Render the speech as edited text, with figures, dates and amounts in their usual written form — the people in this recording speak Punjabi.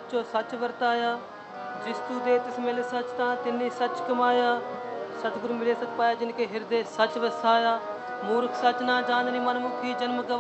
ਸੱਚੋ ਸੱਚ ਵਰਤਾਇਆ। ਜਿਸ ਤੂੰ ਦੇ ਤਿਸ ਮਿਲ ਸੱਚ ਤਾਂ ਤਿੰਨੀ ਸੱਚ ਕਮਾਇਆ। ਸਤਿਗੁਰ ਮਿਲੇ ਸਤ ਪਾਇਆ ਜਿਨ ਕੇ ਹਿਰਦੇ ਸੱਚ ਵਸਾਇਆ। ਮੂਰਖ ਸੱਚ ਨਾ ਜਾਣਨੀ ਮਨਮੁਖੀ ਜਨਮ ਗਵਾ